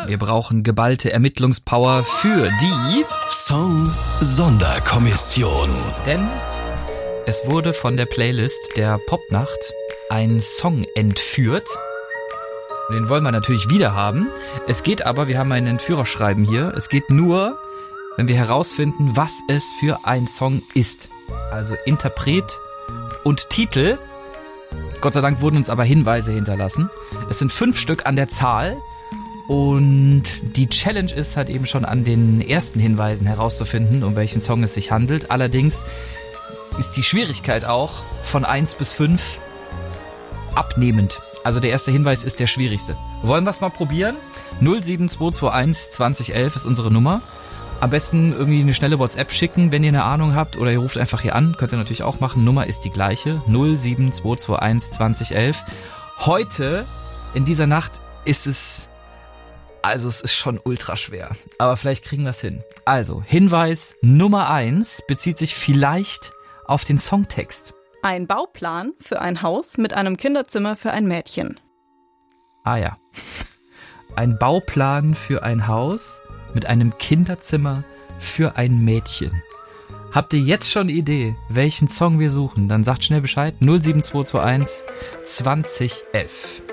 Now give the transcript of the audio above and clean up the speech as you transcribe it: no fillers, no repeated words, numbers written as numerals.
Wir brauchen geballte Ermittlungspower für die Song-Sonderkommission. Denn es wurde von der Playlist der Popnacht ein Song entführt. Den wollen wir natürlich wieder haben. Es geht aber, wir haben ein Entführerschreiben hier, es geht nur, wenn wir herausfinden, was es für ein Song ist. Also Interpret und Titel. Gott sei Dank wurden uns aber Hinweise hinterlassen. Es sind 5 Stück an der Zahl. Und die Challenge ist halt eben schon an den ersten Hinweisen herauszufinden, um welchen Song es sich handelt. Allerdings ist die Schwierigkeit auch von 1 bis 5 abnehmend. Also der erste Hinweis ist der schwierigste. Wollen wir es mal probieren? 07221 2011 ist unsere Nummer. Am besten irgendwie eine schnelle WhatsApp schicken, wenn ihr eine Ahnung habt. Oder ihr ruft einfach hier an. Könnt ihr natürlich auch machen. Nummer ist die gleiche. 07221 2011. Heute, in dieser Nacht, ist es... Also es ist schon ultra schwer. Aber vielleicht kriegen wir es hin. Also, Hinweis Nummer 1 bezieht sich vielleicht auf den Songtext. Ein Bauplan für ein Haus mit einem Kinderzimmer für ein Mädchen. Ah ja. Ein Bauplan für ein Haus mit einem Kinderzimmer für ein Mädchen. Habt ihr jetzt schon eine Idee, welchen Song wir suchen? Dann sagt schnell Bescheid. 07221 2011.